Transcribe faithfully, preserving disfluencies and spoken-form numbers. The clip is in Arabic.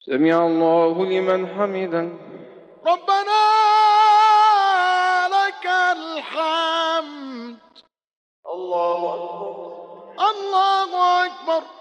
سمع الله لمن حمدا. ربنا لك الحمد. الله أكبر. الله أكبر.